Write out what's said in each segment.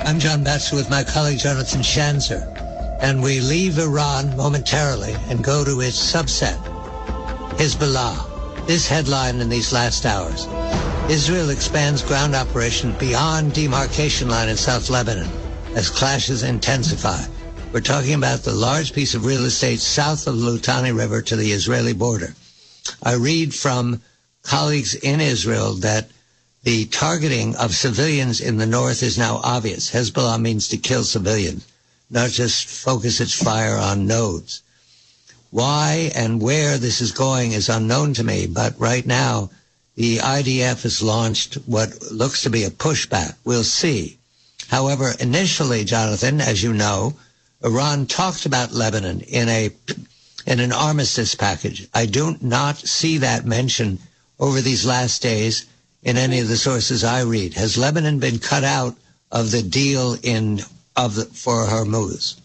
I'm John Batchelor with my colleague Jonathan Schanzer, and we leave Iran momentarily and go to its subset, Hezbollah. This headline in these last hours: Israel expands ground operation beyond demarcation line in South Lebanon as clashes intensify. We're talking about the large piece of real estate south of the Litani River to the Israeli border. I read from colleagues in Israel that the targeting of civilians in the north is now obvious. Hezbollah means to kill civilians, not just focus its fire on nodes. Why and where this is going is unknown to me, but right now the IDF has launched what looks to be a pushback. We'll see. However, initially, Jonathan, as you know, Iran talked about Lebanon in an armistice package. I do not see that mentioned over these last days in any of the sources I read. Has Lebanon been cut out of the deal for Hormuz?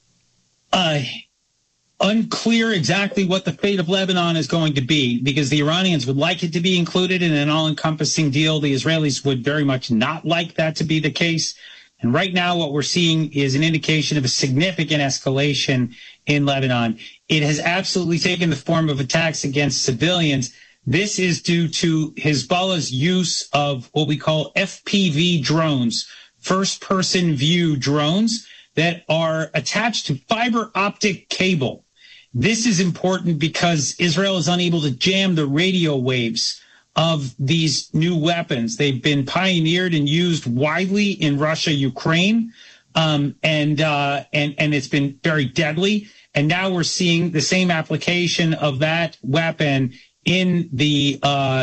Unclear exactly what the fate of Lebanon is going to be, because the Iranians would like it to be included in an all-encompassing deal. The Israelis would very much not like that to be the case. And right now what we're seeing is an indication of a significant escalation in Lebanon. It has absolutely taken the form of attacks against civilians. This is due to Hezbollah's use of what we call FPV drones, first-person view drones, that are attached to fiber optic cable. This is important because Israel is unable to jam the radio waves of these new weapons. They've been pioneered and used widely in Russia, Ukraine, and it's been very deadly. And now we're seeing the same application of that weapon in the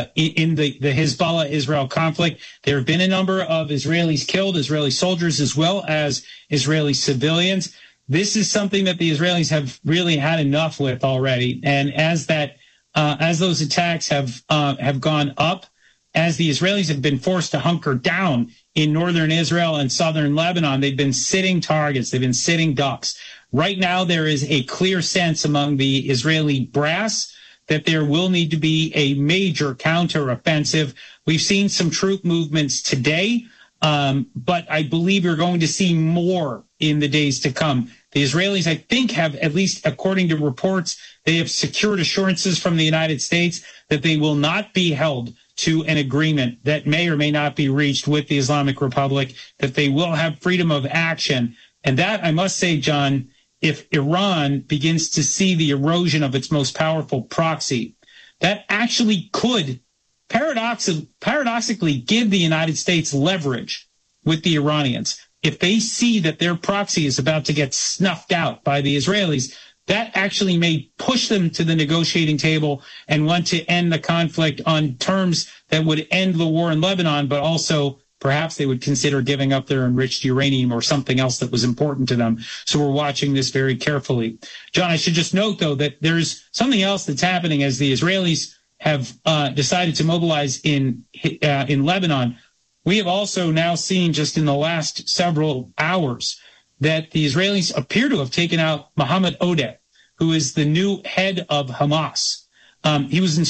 Hezbollah-Israel conflict. There have been a number of Israelis killed, Israeli soldiers as well as Israeli civilians. This is something that the Israelis have really had enough with already. And as those attacks have gone up, as the Israelis have been forced to hunker down in northern Israel and southern Lebanon, they've been sitting targets, they've been sitting ducks. Right now, there is a clear sense among the Israeli brass that there will need to be a major counteroffensive. We've seen some troop movements today, but I believe you're going to see more in the days to come. The Israelis, I think, have, at least according to reports, they have secured assurances from the United States that they will not be held to an agreement that may or may not be reached with the Islamic Republic, that they will have freedom of action. And that, I must say, John, if Iran begins to see the erosion of its most powerful proxy, that actually could paradoxically give the United States leverage with the Iranians. If they see that their proxy is about to get snuffed out by the Israelis, that actually may push them to the negotiating table and want to end the conflict on terms that would end the war in Lebanon, but also perhaps they would consider giving up their enriched uranium or something else that was important to them. So we're watching this very carefully. John, I should just note, though, that there's something else that's happening as the Israelis have decided to mobilize in Lebanon. We have also now seen, just in the last several hours, that the Israelis appear to have taken out Mohammed Odeh, who is the new head of Hamas. He was